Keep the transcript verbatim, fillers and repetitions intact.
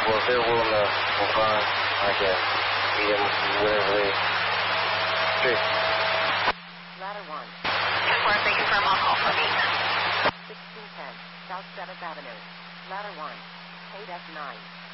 Well, if they're willing to move on, I guess. Meet them, whatever they... Okay. Ladder one. ten four, they confirm on call for me. sixteen ten, South seventh Avenue. Ladder one. eight F nine.